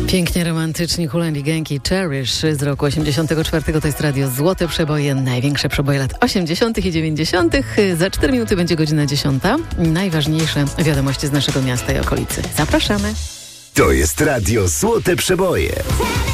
Pięknie romantycznie hulali Genki Cherish z roku 84. To jest radio Złote Przeboje, największe przeboje lat 80. i 90. Za 4 minuty będzie godzina 10. Najważniejsze wiadomości z naszego miasta i okolicy. Zapraszamy. To jest radio Złote Przeboje.